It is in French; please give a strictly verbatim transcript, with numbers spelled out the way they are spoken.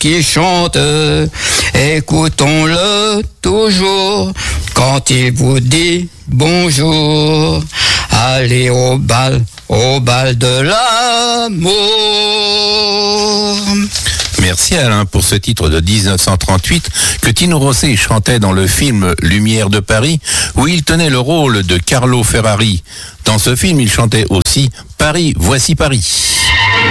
qui chante, écoutons-le toujours quand il vous dit bonjour. Allez au bal, au bal de l'amour. Merci Alain pour ce titre de dix-neuf cent trente-huit que Tino Rossi chantait dans le film Lumière de Paris où il tenait le rôle de Carlo Ferrari. Dans ce film, il chantait aussi Paris, voici Paris.